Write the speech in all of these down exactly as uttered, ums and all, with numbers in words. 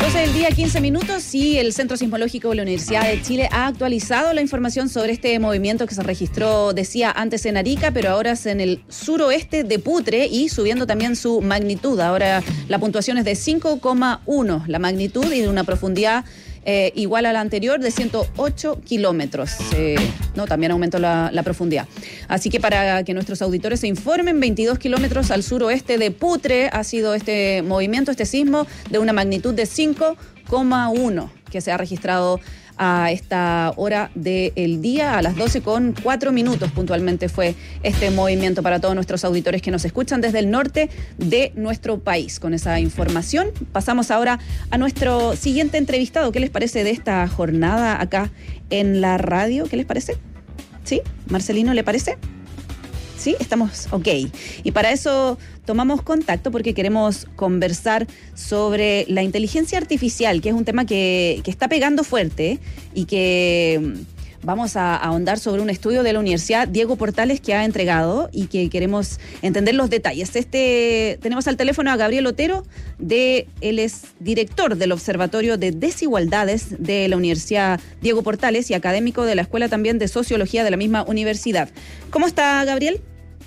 doce del día, quince minutos, y el Centro Sismológico de la Universidad de Chile ha actualizado la información sobre este movimiento que se registró, decía, antes en Arica, pero ahora es en el suroeste de Putre y subiendo también su magnitud. Ahora la puntuación es de cinco coma uno, la magnitud, y de una profundidad Eh, igual a la anterior, de ciento ocho kilómetros. Eh, no, también aumentó la, la profundidad. Así que para que nuestros auditores se informen, veintidós kilómetros al suroeste de Putre ha sido este movimiento, este sismo, de una magnitud de cinco coma uno, que se ha registrado a esta hora del día, a las doce con cuatro minutos puntualmente fue este movimiento para todos nuestros auditores que nos escuchan desde el norte de nuestro país. Con esa información pasamos ahora a nuestro siguiente entrevistado. ¿Qué les parece de esta jornada acá en la radio? ¿Qué les parece? ¿Sí? ¿Marcelino, le parece? Sí, estamos ok. Y para eso tomamos contacto porque queremos conversar sobre la inteligencia artificial, que es un tema que, que está pegando fuerte, ¿eh? Y que vamos a ahondar sobre un estudio de la Universidad Diego Portales que ha entregado y que queremos entender los detalles. Este, tenemos al teléfono a Gabriel Otero, de, él es director del Observatorio de Desigualdades de la Universidad Diego Portales y académico de la Escuela también de Sociología de la misma universidad. ¿Cómo está, Gabriel?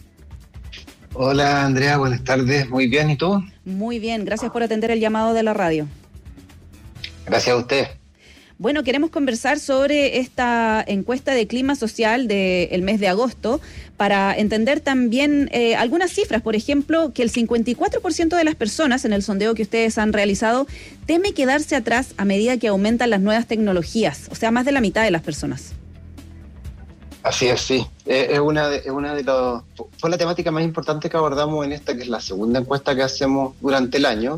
Hola, Andrea, buenas tardes. Muy bien, ¿y tú? Muy bien, gracias por atender el llamado de la radio. Gracias a usted. Bueno, queremos conversar sobre esta encuesta de clima social del mes de agosto para entender también eh, algunas cifras. Por ejemplo, que el cincuenta y cuatro por ciento de las personas en el sondeo que ustedes han realizado teme quedarse atrás a medida que aumentan las nuevas tecnologías. O sea, más de la mitad de las personas. Así es, sí. Eh, es una de, es una de los... Fue la temática más importante que abordamos en esta, que es la segunda encuesta que hacemos durante el año.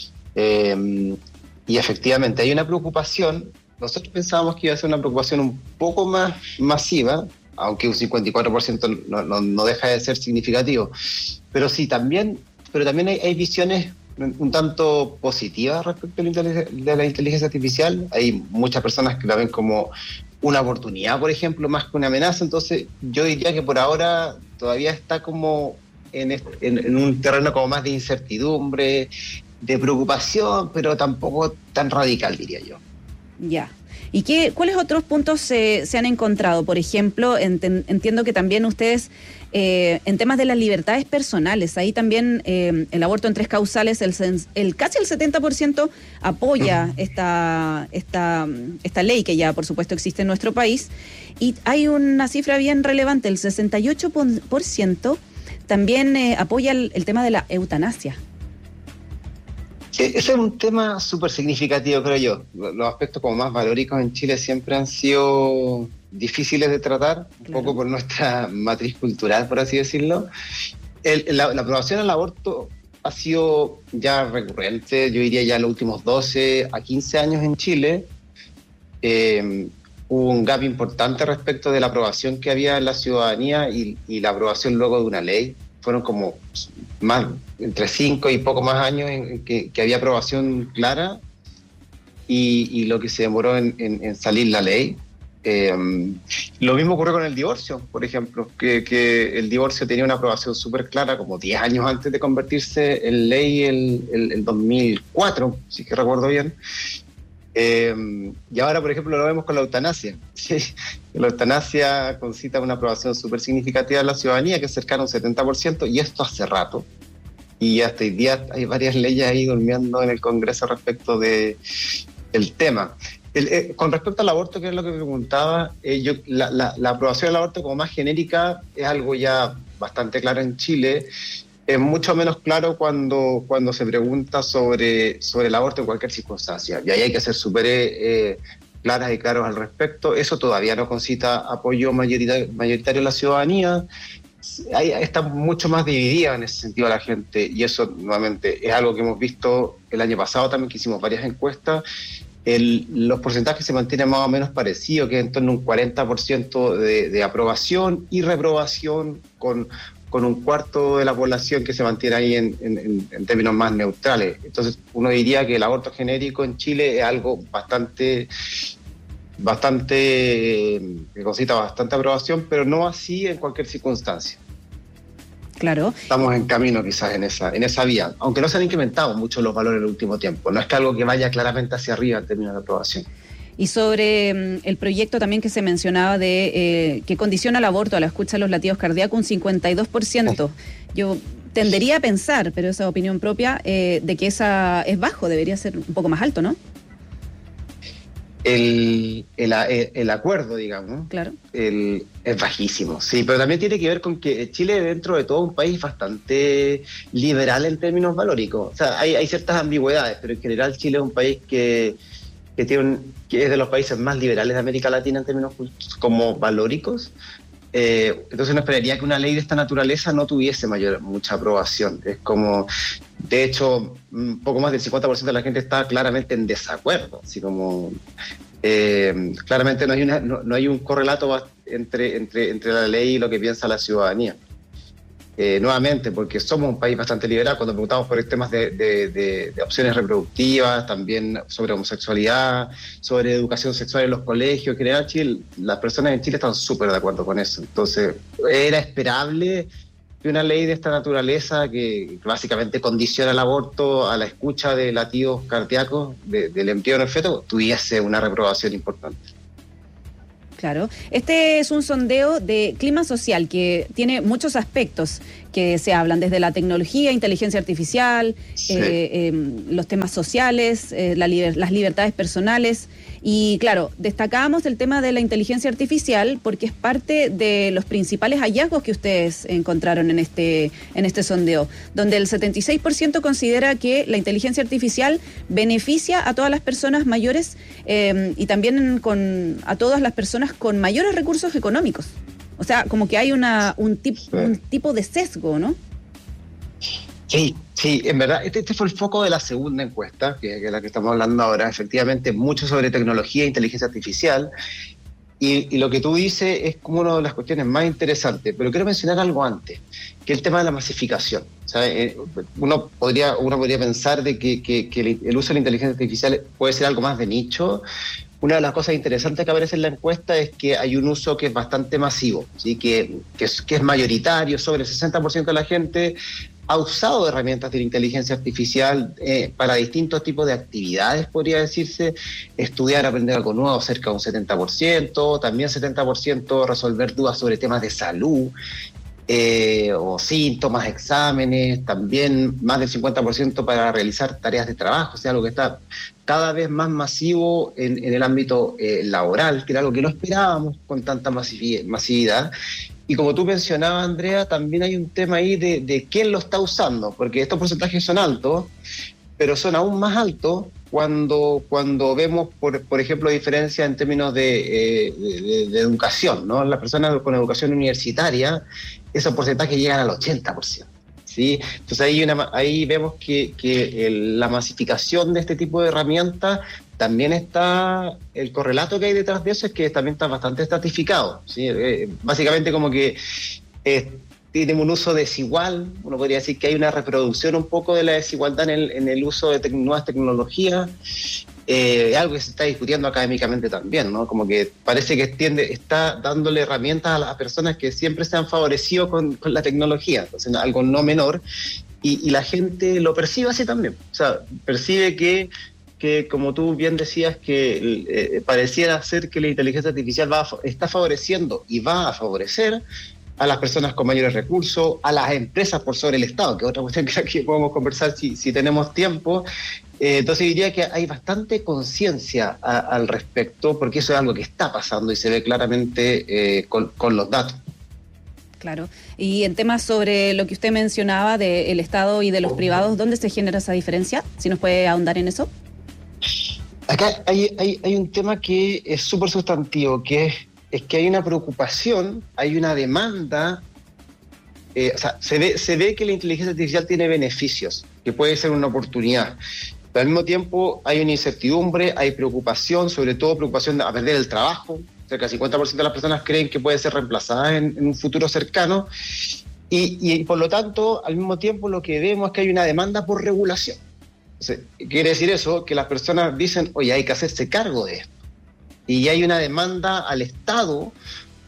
Eh, y efectivamente hay una preocupación. Nosotros pensábamos que iba a ser una preocupación un poco más masiva, aunque un cincuenta y cuatro por ciento no, no, no deja de ser significativo. Pero sí, también, pero también hay, hay visiones un tanto positivas respecto de la inteligencia artificial. Hay muchas personas que la ven como una oportunidad, por ejemplo, más que una amenaza. Entonces yo diría que por ahora todavía está como en, en, en un terreno como más de incertidumbre, de preocupación, pero tampoco tan radical, diría yo. Ya. ¿Y qué, cuáles otros puntos se, se han encontrado? Por ejemplo, ent, entiendo que también ustedes, eh, en temas de las libertades personales, ahí también eh, el aborto en tres causales, el, el casi el setenta por ciento apoya esta, esta, esta ley que ya, por supuesto, existe en nuestro país. Y hay una cifra bien relevante, el sesenta y ocho por ciento también eh, apoya el, el tema de la eutanasia. Ese es un tema súper significativo, creo yo. Los aspectos como más valóricos en Chile siempre han sido difíciles de tratar, un claro. poco por nuestra matriz cultural, por así decirlo. El, la, la aprobación al aborto ha sido ya recurrente, yo diría ya en los últimos doce a quince años en Chile. Eh, hubo un gap importante respecto de la aprobación que había en la ciudadanía y, y la aprobación luego de una ley. Fueron como más, entre cinco y poco más años en que, que había aprobación clara y, y lo que se demoró en, en, en salir la ley. Eh, lo mismo ocurrió con el divorcio, por ejemplo, que, que el divorcio tenía una aprobación súper clara como diez años antes de convertirse en ley el, el, el dos mil cuatro, si que recuerdo bien. Eh, y ahora, por ejemplo, lo vemos con la eutanasia. ¿Sí? La eutanasia concita una aprobación súper significativa de la ciudadanía, que es cercana a un setenta por ciento, y esto hace rato. Y hasta hoy día hay varias leyes ahí durmiendo en el Congreso respecto de el tema. El, eh, con respecto al aborto, que es lo que me preguntaba, eh, yo, la, la, la aprobación del aborto como más genérica es algo ya bastante claro en Chile. Es mucho menos claro cuando, cuando se pregunta sobre, sobre el aborto en cualquier circunstancia. Y ahí hay que ser súper eh, claras y claros al respecto. Eso todavía no concita apoyo mayoritario, mayoritario en la ciudadanía. Ahí está mucho más dividida en ese sentido la gente. Y eso, nuevamente, es algo que hemos visto el año pasado también, que hicimos varias encuestas. El, los porcentajes se mantienen más o menos parecidos, que es en torno a un cuarenta por ciento de, de aprobación y reprobación, con... con un cuarto de la población que se mantiene ahí en, en, en términos más neutrales. Entonces uno diría que el aborto genérico en Chile es algo bastante, bastante, que concita bastante aprobación, pero no así en cualquier circunstancia. Claro. Estamos en camino quizás en esa, en esa vía, aunque no se han incrementado mucho los valores en el último tiempo. No es que algo que vaya claramente hacia arriba en términos de aprobación. Y sobre um, el proyecto también que se mencionaba de eh, que condiciona el aborto a la escucha de los latidos cardíacos un cincuenta y dos por ciento. Yo tendería a pensar, pero esa opinión propia, eh, de que esa es bajo, debería ser un poco más alto, ¿no? El, el, el acuerdo, digamos, claro. el, es bajísimo, sí, pero también tiene que ver con que Chile, dentro de todo, un país bastante liberal en términos valóricos. O sea, hay, hay ciertas ambigüedades, pero en general Chile es un país que, que, tiene un, que es de los países más liberales de América Latina en términos como valóricos. Eh, entonces no esperaría que una ley de esta naturaleza no tuviese mayor mucha aprobación. Es como, de hecho, un poco más del cincuenta por ciento de la gente está claramente en desacuerdo, así como eh, claramente no hay una no, no hay un correlato entre, entre, entre la ley y lo que piensa la ciudadanía. Eh, nuevamente, porque somos un país bastante liberal cuando preguntamos por temas de, de, de, de opciones reproductivas, también sobre homosexualidad, sobre educación sexual en los colegios. En general, Chile, las personas en Chile están súper de acuerdo con eso. Entonces, era esperable que una ley de esta naturaleza, que básicamente condiciona el aborto a la escucha de latidos cardíacos de, del embrión en el feto, tuviese una reprobación importante. Claro. Este es un sondeo de clima social que tiene muchos aspectos que se hablan, desde la tecnología, inteligencia artificial, sí. eh, eh, los temas sociales, eh, la liber- las libertades personales. Y claro, destacábamos el tema de la inteligencia artificial porque es parte de los principales hallazgos que ustedes encontraron en este, en este sondeo, donde el setenta y seis por ciento considera que la inteligencia artificial beneficia a todas las personas mayores eh, y también con, a todas las personas con mayores recursos económicos. O sea, como que hay una un, tip, sí. un tipo de sesgo, ¿no? Sí, sí, en verdad, este, este fue el foco de la segunda encuesta, que, que es la que estamos hablando ahora, efectivamente, mucho sobre tecnología e inteligencia artificial, y, y lo que tú dices es como una de las cuestiones más interesantes, pero quiero mencionar algo antes, que es el tema de la masificación. ¿Sabes? Uno podría, uno podría pensar de que, que, que el uso de la inteligencia artificial puede ser algo más de nicho. Una de las cosas interesantes que aparece en la encuesta es que hay un uso que es bastante masivo, ¿sí? que, que, es, que es mayoritario, sobre el sesenta por ciento de la gente ha usado herramientas de la inteligencia artificial eh, para distintos tipos de actividades, podría decirse, estudiar, aprender algo nuevo, cerca de un setenta por ciento, también setenta por ciento resolver dudas sobre temas de salud, eh, o síntomas, exámenes, también más del cincuenta por ciento para realizar tareas de trabajo, o sea, algo que está cada vez más masivo en, en el ámbito eh, laboral, que era algo que no esperábamos con tanta masividad. Y como tú mencionabas, Andrea, también hay un tema ahí de, de quién lo está usando, porque estos porcentajes son altos, pero son aún más altos cuando, cuando vemos, por, por ejemplo, diferencias en términos de, eh, de, de educación, ¿no? Las personas con educación universitaria, esos porcentajes llegan al ochenta por ciento. ¿Sí? Entonces ahí, una, ahí vemos que, que el, la masificación de este tipo de herramientas también está, el correlato que hay detrás de eso es que también está bastante estratificado, ¿sí? Eh, básicamente como que eh, tiene un uso desigual, uno podría decir que hay una reproducción un poco de la desigualdad en el, en el uso de te- nuevas tecnologías, eh, algo que se está discutiendo académicamente también, ¿no? Como que parece que tiende, está dándole herramientas a las personas que siempre se han favorecido con, con la tecnología, entonces algo no menor, y, y la gente lo percibe así también, o sea, percibe que que, como tú bien decías, que eh, pareciera ser que la inteligencia artificial va a, está favoreciendo y va a favorecer a las personas con mayores recursos, a las empresas por sobre el Estado, que es otra cuestión que aquí podemos conversar si, si tenemos tiempo. Eh, entonces diría que hay bastante conciencia a, al respecto, porque eso es algo que está pasando y se ve claramente eh, con, con los datos. Claro. Y en temas sobre lo que usted mencionaba del Estado y de los privados, ¿dónde se genera esa diferencia? Si nos puede ahondar en eso. Acá hay, hay, hay un tema que es súper sustantivo, que es, es que hay una preocupación, hay una demanda, eh, o sea, se ve, se ve que la inteligencia artificial tiene beneficios, que puede ser una oportunidad, pero al mismo tiempo hay una incertidumbre, hay preocupación, sobre todo preocupación de a perder el trabajo, cerca del cincuenta por ciento de las personas creen que puede ser reemplazada en, en un futuro cercano, y, y por lo tanto, al mismo tiempo lo que vemos es que hay una demanda por regulación. Quiere decir eso, que las personas dicen, oye, hay que hacerse cargo de esto. Y hay una demanda al Estado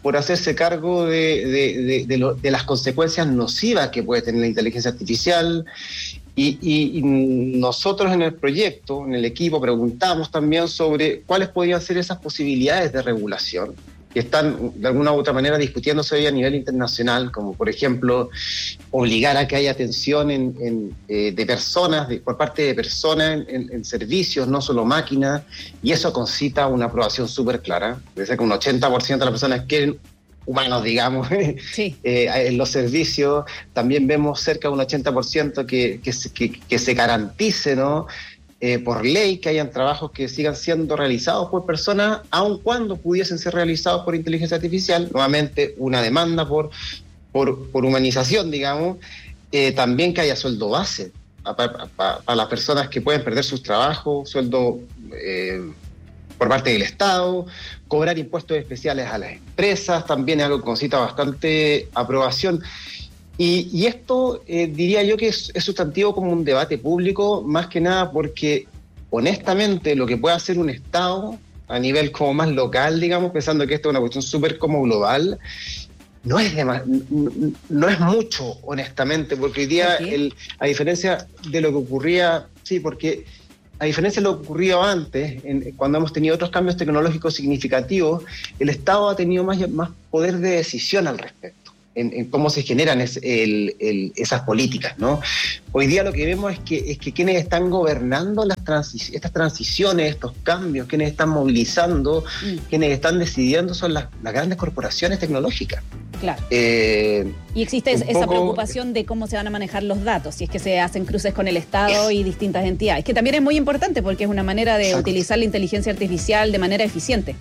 por hacerse cargo de, de, de, de, lo, de las consecuencias nocivas que puede tener la inteligencia artificial. Y, y, y nosotros en el proyecto, en el equipo, preguntamos también sobre cuáles podrían ser esas posibilidades de regulación que están de alguna u otra manera discutiéndose hoy a nivel internacional, como por ejemplo obligar a que haya atención en, en, eh, de personas, de, por parte de personas en, en, en servicios, no solo máquinas, y eso concita una aprobación súper clara. Dice que un ochenta por ciento de las personas quieren humanos, digamos, sí. eh, en los servicios. También vemos cerca de un ochenta por ciento que, que, que, que se garantice, ¿no?, eh, por ley, que hayan trabajos que sigan siendo realizados por personas, aun cuando pudiesen ser realizados por inteligencia artificial. Nuevamente, una demanda por, por, por humanización, digamos. Eh, también que haya sueldo base para, para, para las personas que pueden perder sus trabajos, sueldo eh, por parte del Estado, cobrar impuestos especiales a las empresas, también es algo que concita bastante aprobación. Y, y esto eh, diría yo que es, es sustantivo como un debate público, más que nada porque honestamente lo que puede hacer un Estado a nivel como más local, digamos, pensando que esto es una cuestión súper como global, no es de más, no, no es mucho, honestamente, porque hoy día, el, a diferencia de lo que ocurría, sí, porque a diferencia de lo que ocurrió antes, en, cuando hemos tenido otros cambios tecnológicos significativos, el Estado ha tenido más, más poder de decisión al respecto. En, en cómo se generan es, el, el, esas políticas, ¿no? Hoy día lo que vemos es que, es que quienes están gobernando las transi- estas transiciones, estos cambios, quienes están movilizando, mm. quienes están decidiendo son las, las grandes corporaciones tecnológicas. Claro. Eh, y existe esa poco, preocupación de cómo se van a manejar los datos, si es que se hacen cruces con el Estado es, y distintas entidades, que también es muy importante porque es una manera de exacto. utilizar la inteligencia artificial de manera eficiente.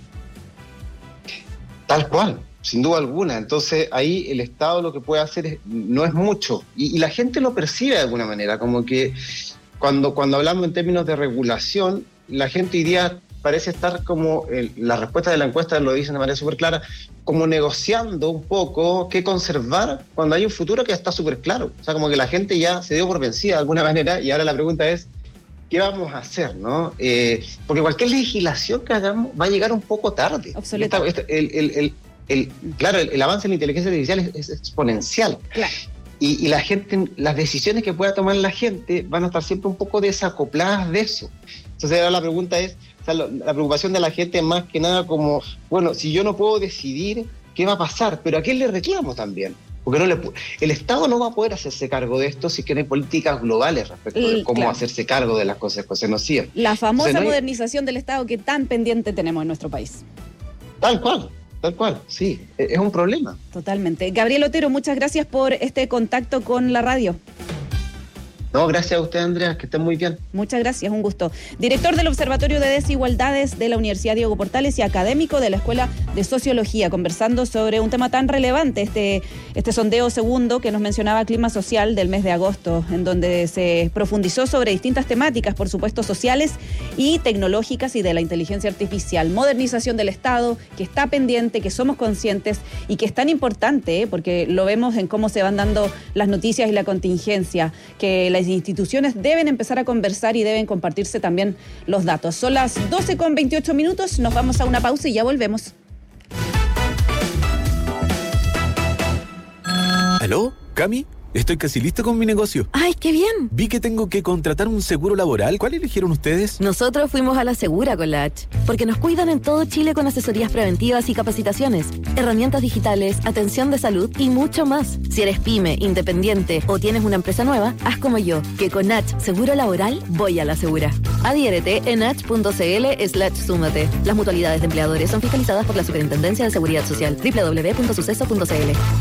Tal cual. Sin duda alguna. Entonces ahí el Estado lo que puede hacer es, no es mucho, y, y la gente lo percibe de alguna manera, como que cuando, cuando hablamos en términos de regulación, la gente hoy día parece estar como, el, la respuesta de la encuesta lo dicen de manera súper clara, como negociando un poco qué conservar cuando hay un futuro que está súper claro. O sea, como que la gente ya se dio por vencida de alguna manera, y ahora la pregunta es, ¿qué vamos a hacer, no? Eh, porque cualquier legislación que hagamos va a llegar un poco tarde. Absolutamente. Esta, esta, el, el, el, El, claro, el, el avance en la inteligencia artificial es, es exponencial. Claro. Y, y la gente, las decisiones que pueda tomar la gente van a estar siempre un poco desacopladas de eso. Entonces ahora la pregunta es, o sea, lo, la preocupación de la gente es más que nada como, bueno, si yo no puedo decidir, ¿qué va a pasar? Pero ¿a quién le reclamo también? Porque no le, el Estado no va a poder hacerse cargo de esto si quiere políticas globales respecto y, de cómo claro. hacerse cargo de las consecuencias nocivas. La famosa Entonces, no hay... modernización del Estado que tan pendiente tenemos en nuestro país. Tal cual. Tal cual, sí, es un problema. Totalmente. Gabriel Otero, muchas gracias por este contacto con la radio. No, gracias a usted, Andrea, que estén muy bien. Muchas gracias, un gusto. Director del Observatorio de Desigualdades de la Universidad Diego Portales y académico de la Escuela de Sociología, conversando sobre un tema tan relevante, este, este sondeo segundo que nos mencionaba Clima Social del mes de agosto, en donde se profundizó sobre distintas temáticas, por supuesto, sociales y tecnológicas y de la inteligencia artificial. Modernización del Estado, que está pendiente, que somos conscientes y que es tan importante, ¿eh? Porque lo vemos en cómo se van dando las noticias y la contingencia, que la las instituciones deben empezar a conversar y deben compartirse también los datos. Son las doce con veintiocho minutos, nos vamos a una pausa y ya volvemos. ¿Aló? ¿Cami? Estoy casi listo con mi negocio. ¡Ay, qué bien! Vi que tengo que contratar un seguro laboral. ¿Cuál eligieron ustedes? Nosotros fuimos a la Segura con la H, porque nos cuidan en todo Chile con asesorías preventivas y capacitaciones, herramientas digitales, atención de salud y mucho más. Si eres pyme, independiente o tienes una empresa nueva, haz como yo, que con H Seguro Laboral voy a la Segura. Adhiérete en h.cl slash súmate. Las mutualidades de empleadores son fiscalizadas por la Superintendencia de Seguridad Social. doble u doble u doble u punto suceso punto c l.